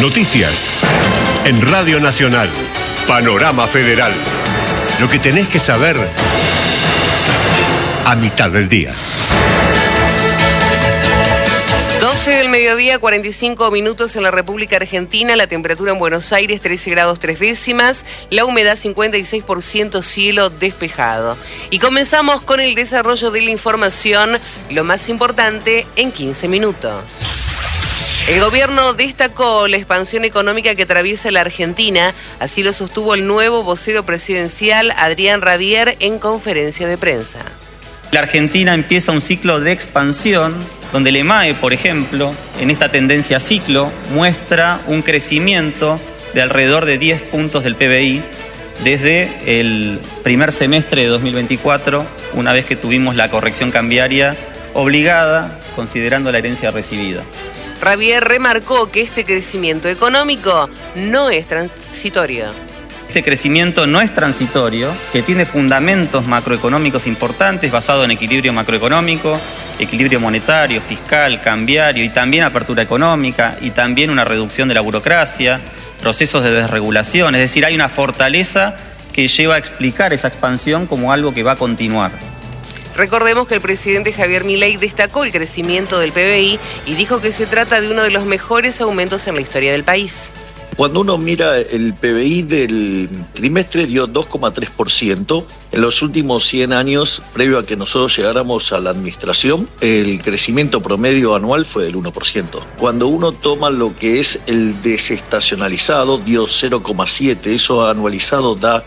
Noticias en Radio Nacional. Panorama Federal. Lo que tenés que saber a mitad del día. 12 del mediodía, 45 minutos en la República Argentina. La temperatura en Buenos Aires, 13 grados 3 décimas. La humedad, 56%, cielo despejado. Y comenzamos con el desarrollo de la información, lo más importante en 15 minutos. El gobierno destacó la expansión económica que atraviesa la Argentina. Así lo sostuvo el nuevo vocero presidencial, Adrián Rabier, en conferencia de prensa. La Argentina empieza un ciclo de expansión, donde el EMAE, por ejemplo, en esta tendencia ciclo, muestra un crecimiento de alrededor de 10 puntos del PBI desde el primer semestre de 2024, una vez que tuvimos la corrección cambiaria obligada, considerando la herencia recibida. Rabier remarcó que este crecimiento económico no es transitorio. Este crecimiento no es transitorio, que tiene fundamentos macroeconómicos importantes basados en equilibrio macroeconómico, equilibrio monetario, fiscal, cambiario y también apertura económica y también una reducción de la burocracia, procesos de desregulación. Es decir, hay una fortaleza que lleva a explicar esa expansión como algo que va a continuar. Recordemos que el presidente Javier Milei destacó el crecimiento del PBI y dijo que se trata de uno de los mejores aumentos en la historia del país. Cuando uno mira el PBI del trimestre dio 2,3%. En los últimos 100 años, previo a que nosotros llegáramos a la administración, el crecimiento promedio anual fue del 1%. Cuando uno toma lo que es el desestacionalizado, dio 0,7%. Eso anualizado da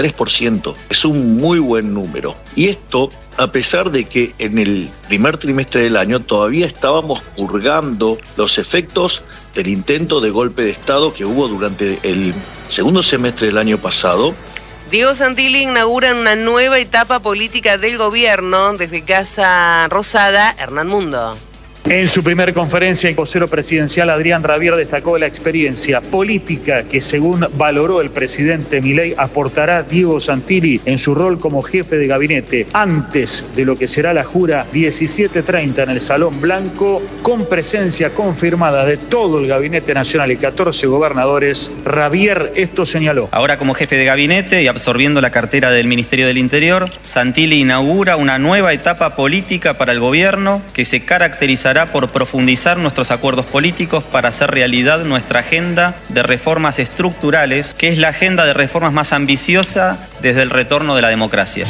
3%. Es un muy buen número. Y esto, a pesar de que en el primer trimestre del año todavía estábamos purgando los efectos del intento de golpe de Estado que hubo durante el segundo semestre del año pasado. Diego Santilli inaugura una nueva etapa política del gobierno. Desde Casa Rosada, Hernán Mundo. En su primer conferencia, el vocero presidencial Adrián Rabier destacó la experiencia política que, según valoró el presidente Milei, aportará Diego Santilli en su rol como jefe de gabinete antes de lo que será la jura 17:30 en el Salón Blanco, con presencia confirmada de todo el Gabinete Nacional y 14 gobernadores. Rabier esto señaló. Ahora, como jefe de gabinete y absorbiendo la cartera del Ministerio del Interior, Santilli inaugura una nueva etapa política para el gobierno que se caracterizará por profundizar nuestros acuerdos políticos para hacer realidad nuestra agenda de reformas estructurales, que es la agenda de reformas más ambiciosa desde el retorno de la democracia.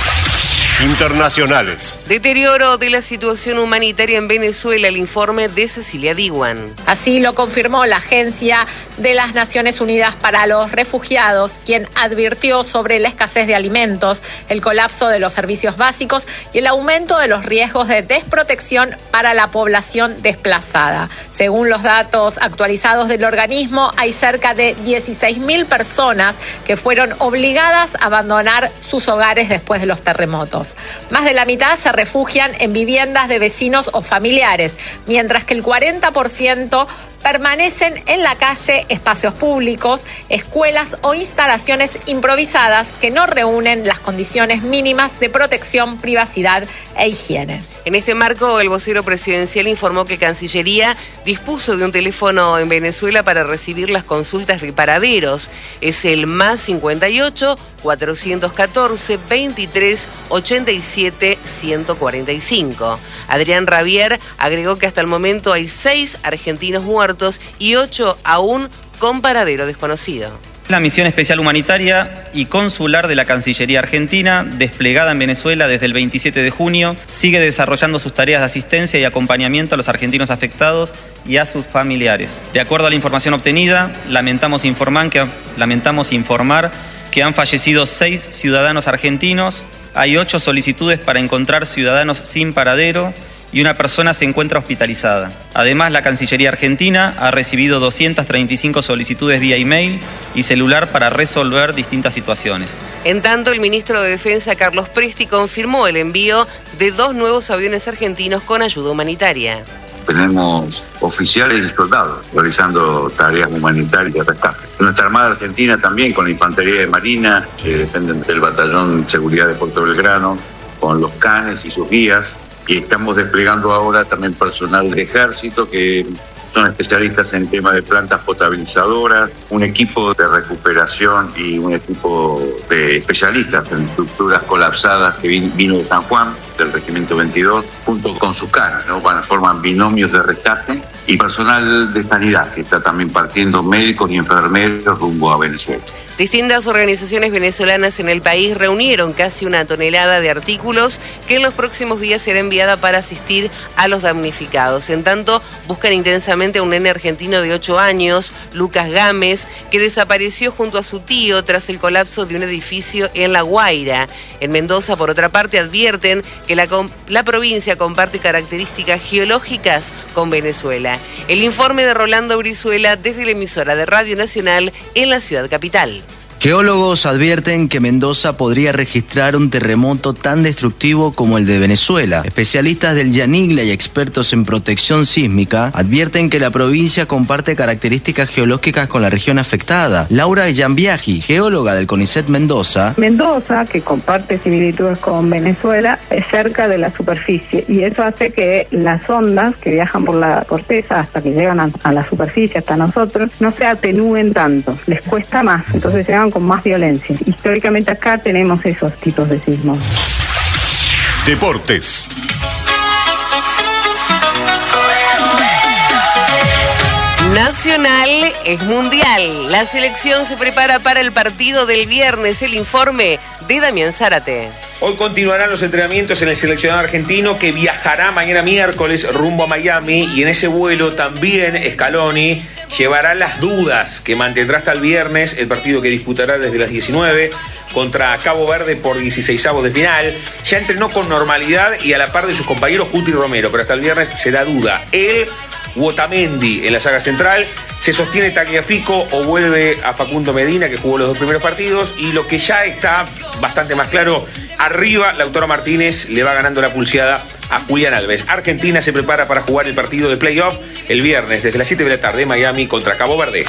Internacionales. Deterioro de la situación humanitaria en Venezuela, el informe de Cecilia Diwan. Así lo confirmó la Agencia de las Naciones Unidas para los Refugiados, quien advirtió sobre la escasez de alimentos, el colapso de los servicios básicos y el aumento de los riesgos de desprotección para la población desplazada. Según los datos actualizados del organismo, hay cerca de 16.000 personas que fueron obligadas a abandonar sus hogares después de los terremotos. Más de la mitad se refugian en viviendas de vecinos o familiares, mientras que el 40% permanecen en la calle, espacios públicos, escuelas o instalaciones improvisadas que no reúnen las condiciones mínimas de protección, privacidad e higiene. En este marco, el vocero presidencial informó que Cancillería dispuso de un teléfono en Venezuela para recibir las consultas de paraderos. Es el +58 414 23 87 145. Adrián Rabier agregó que hasta el momento hay 6 argentinos muertos y 8 aún con paradero desconocido. La misión especial humanitaria y consular de la Cancillería Argentina, desplegada en Venezuela desde el 27 de junio, sigue desarrollando sus tareas de asistencia y acompañamiento a los argentinos afectados y a sus familiares. De acuerdo a la información obtenida, lamentamos informar que han fallecido 6 ciudadanos argentinos, hay 8 solicitudes para encontrar ciudadanos sin paradero y una persona se encuentra hospitalizada. Además, la Cancillería Argentina ha recibido 235 solicitudes vía email y celular para resolver distintas situaciones. En tanto, el ministro de Defensa, Carlos Presti, confirmó el envío de 2 nuevos aviones argentinos con ayuda humanitaria. Tenemos oficiales y soldados realizando tareas humanitarias de rescate. Nuestra Armada Argentina también, con la Infantería de Marina, que dependen del Batallón Seguridad de Puerto Belgrano, con los canes y sus guías. Y estamos desplegando ahora también personal de ejército que son especialistas en temas de plantas potabilizadoras, un equipo de recuperación y un equipo de especialistas en estructuras colapsadas que vino de San Juan, del Regimiento 22, junto con sus caras, ¿no? Forman binomios de rescate y personal de sanidad, que está también partiendo, médicos y enfermeros rumbo a Venezuela. Distintas organizaciones venezolanas en el país reunieron casi 1 tonelada de artículos que en los próximos días será enviada para asistir a los damnificados. En tanto, buscan intensamente a un nene argentino de 8 años, Lucas Gámez, que desapareció junto a su tío tras el colapso de un edificio en La Guaira. En Mendoza, por otra parte, advierten que la provincia comparte características geológicas con Venezuela. El informe de Rolando Brizuela desde la emisora de Radio Nacional en la ciudad capital. Geólogos advierten que Mendoza podría registrar un terremoto tan destructivo como el de Venezuela. Especialistas del Yanigla y expertos en protección sísmica advierten que la provincia comparte características geológicas con la región afectada. Laura Yambiagi, geóloga del CONICET Mendoza. Mendoza, que comparte similitudes con Venezuela, es cerca de la superficie y eso hace que las ondas que viajan por la corteza hasta que llegan a la superficie, hasta nosotros, no se atenúen tanto. Les cuesta más, entonces llegan con más violencia. Históricamente acá tenemos esos tipos de sismos. Deportes. Nacional es mundial. La selección se prepara para el partido del viernes. El informe de Damián Zárate. Hoy continuarán los entrenamientos en el seleccionado argentino que viajará mañana miércoles rumbo a Miami y en ese vuelo también Scaloni llevará las dudas que mantendrá hasta el viernes el partido que disputará desde las 19 contra Cabo Verde por 16avos de final. Ya entrenó con normalidad y a la par de sus compañeros Cuti y Romero, pero hasta el viernes será duda. Él u Otamendi en la saga central, se sostiene Tagliafico o vuelve a Facundo Medina, que jugó los 2 primeros partidos, y lo que ya está bastante más claro, arriba Lautaro Martínez le va ganando la pulseada a Julián Alves. Argentina se prepara para jugar el partido de playoff el viernes desde las 7 de la tarde en Miami contra Cabo Verde.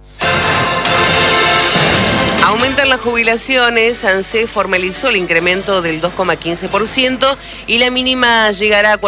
Aumentan las jubilaciones, ANSES formalizó el incremento del 2,15% y la mínima llegará a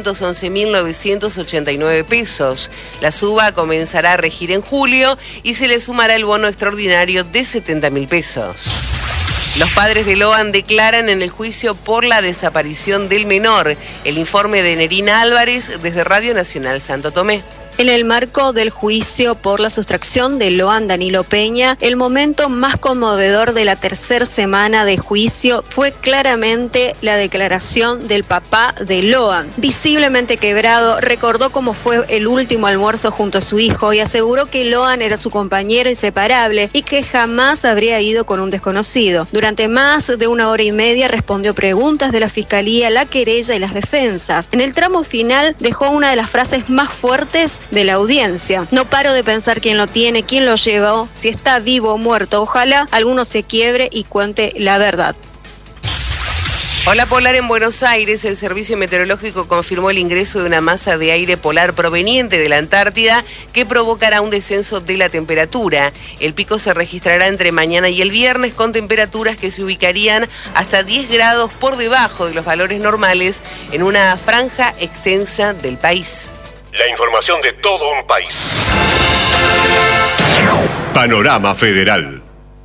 411.989 pesos. La suba comenzará a regir en julio y se le sumará el bono extraordinario de 70.000 pesos. Los padres de Loan declaran en el juicio por la desaparición del menor. El informe de Nerina Álvarez desde Radio Nacional Santo Tomé. En el marco del juicio por la sustracción de Loan Danilo Peña, el momento más conmovedor de la tercera semana de juicio fue claramente la declaración del papá de Loan. Visiblemente quebrado, recordó cómo fue el último almuerzo junto a su hijo y aseguró que Loan era su compañero inseparable y que jamás habría ido con un desconocido. Durante más de 1 hora y media respondió preguntas de la fiscalía, la querella y las defensas. En el tramo final dejó una de las frases más fuertes de la audiencia. No paro de pensar quién lo tiene, quién lo llevó, si está vivo o muerto. Ojalá alguno se quiebre y cuente la verdad. Ola polar en Buenos Aires. El Servicio Meteorológico confirmó el ingreso de una masa de aire polar proveniente de la Antártida que provocará un descenso de la temperatura. El pico se registrará entre mañana y el viernes con temperaturas que se ubicarían hasta 10 grados por debajo de los valores normales en una franja extensa del país. La información de todo un país. Panorama Federal.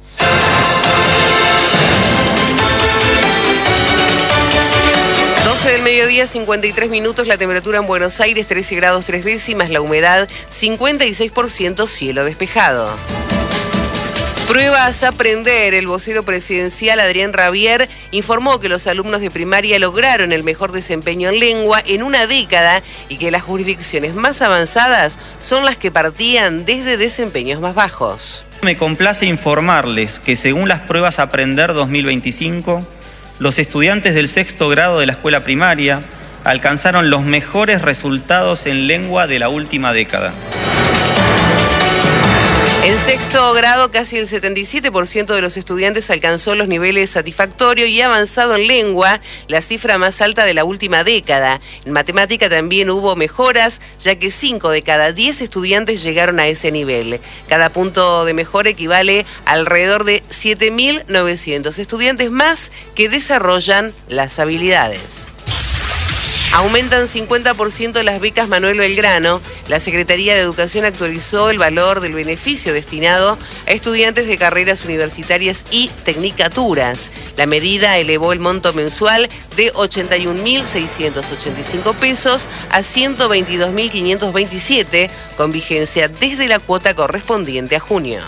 Del mediodía, 53 minutos, la temperatura en Buenos Aires, 13 grados 3 décimas, la humedad 56%, cielo despejado. Pruebas a aprender. El vocero presidencial Adrián Rabier informó que los alumnos de primaria lograron el mejor desempeño en lengua en una década y que las jurisdicciones más avanzadas son las que partían desde desempeños más bajos. Me complace informarles que según las pruebas Aprender 2025, los estudiantes del 6º grado de la escuela primaria alcanzaron los mejores resultados en lengua de la última década. En 6º grado, casi el 77% de los estudiantes alcanzó los niveles satisfactorio y avanzado en lengua, la cifra más alta de la última década. En matemática también hubo mejoras, ya que 5 de cada 10 estudiantes llegaron a ese nivel. Cada punto de mejora equivale a alrededor de 7.900 estudiantes más que desarrollan las habilidades. Aumentan 50% las becas Manuel Belgrano. La Secretaría de Educación actualizó el valor del beneficio destinado a estudiantes de carreras universitarias y tecnicaturas. La medida elevó el monto mensual de 81.685 pesos a 122.527, con vigencia desde la cuota correspondiente a junio.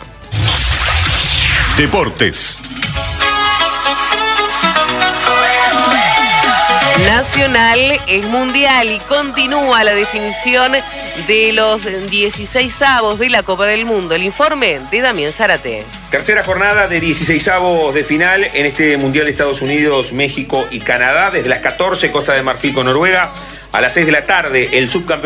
Deportes. Nacional es mundial y continúa la definición de los 16avos de la Copa del Mundo. El informe de Damián Zárate. Tercera jornada de 16avos de final en este Mundial de Estados Unidos, México y Canadá. Desde las 14, Costa de Marfil con Noruega. A las 6 de la tarde, el subcampeón